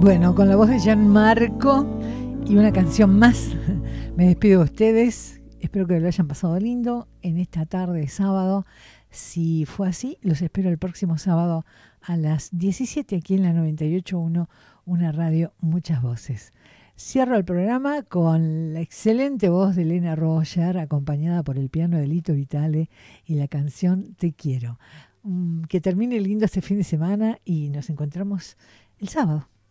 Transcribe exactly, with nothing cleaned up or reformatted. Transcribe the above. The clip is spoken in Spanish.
Bueno, con la voz de Gianmarco y una canción más, me despido de ustedes. Espero que lo hayan pasado lindo en esta tarde de sábado. Si fue así, los espero el próximo sábado a las diecisiete aquí en la noventa y ocho punto uno, una radio, muchas voces. Cierro el programa con la excelente voz de Elena Roger, acompañada por el piano de Lito Vitale y la canción Te Quiero. Que termine lindo este fin de semana y nos encontramos el sábado.